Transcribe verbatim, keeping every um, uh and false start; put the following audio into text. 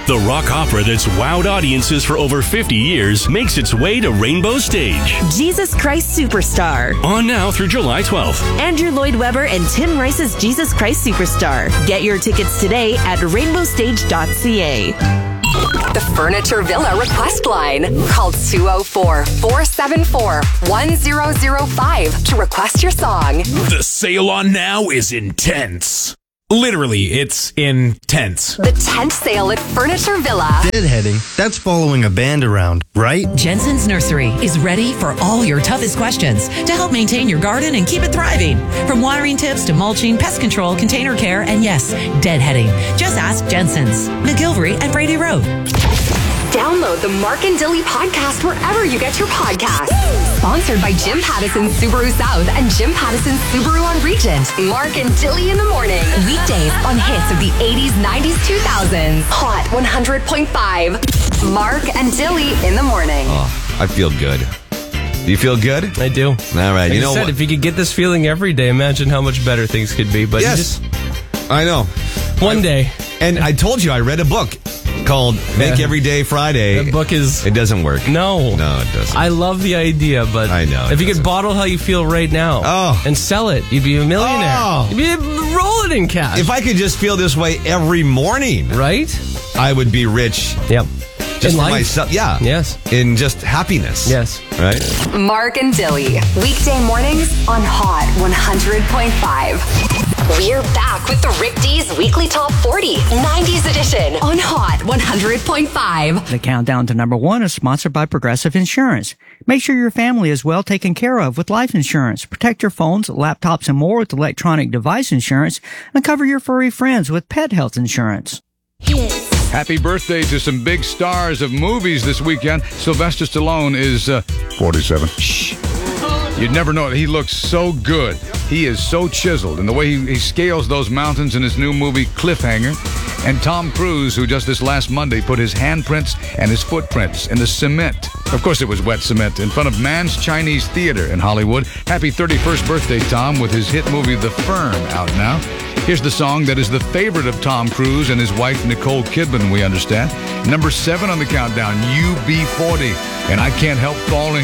The rock opera that's wowed audiences for over fifty years makes its way to Rainbow Stage. Jesus Christ Superstar. On now through July twelfth. Andrew Lloyd Webber and Tim Rice's Jesus Christ Superstar. Get your tickets today at rainbow stage dot c a. The Furniture Villa request line. Call two oh four, four seven four, one zero zero five to request your song. The sale on now is intense. Literally, it's intense. The tent sale at Furniture Villa. Deadheading, that's following a band around, right? Jensen's Nursery is ready for all your toughest questions to help maintain your garden and keep it thriving. From watering tips to mulching, pest control, container care, and yes, deadheading. Just ask Jensen's. McGilvery and Brady Road. Download the Mark and Dilly podcast wherever you get your podcasts. Sponsored by Jim Pattison Subaru South and Jim Pattison Subaru on Regent. Mark and Dilly in the morning. Weekdays on hits of the eighties, nineties, two thousands. Hot one hundred point five. Mark and Dilly in the morning. Oh, I feel good. Do you feel good? I do. All right. Like you I know said, what? if you could get this feeling every day, imagine how much better things could be. But yes, you just, I know. One I, day. And I told you I read a book called Make Yeah. Every Day Friday. The book is... It doesn't work. No. No, it doesn't. I love the idea, but I know, if you doesn't. could bottle how you feel right now Oh. and sell it, you'd be a millionaire. Oh. You'd be rolling in cash. If I could just feel this way every morning, right? I would be rich. Yep. Just In for life? myself. Yeah. Yes. In just happiness. Yes. Right? Mark and Dilly. Weekday mornings on Hot one hundred point five. We're back with the Rick D's Weekly Top forty, nineties edition on Hot one hundred point five. The countdown to number one is sponsored by Progressive Insurance. Make sure your family is well taken care of with life insurance. Protect your phones, laptops, and more with electronic device insurance, and cover your furry friends with pet health insurance. Happy birthday to some big stars of movies this weekend. Sylvester Stallone is uh, forty-seven. Shh. You'd never know it. He looks so good. He is so chiseled. And the way he, he scales those mountains in his new movie, Cliffhanger. And Tom Cruise, who just this last Monday put his handprints and his footprints in the cement. Of course it was wet cement, in front of Mann's Chinese Theater in Hollywood. Happy thirty-first birthday, Tom, with his hit movie, The Firm, out now. Here's the song that is the favorite of Tom Cruise and his wife, Nicole Kidman, we understand. Number seven on the countdown, U B forty. And I Can't Help Falling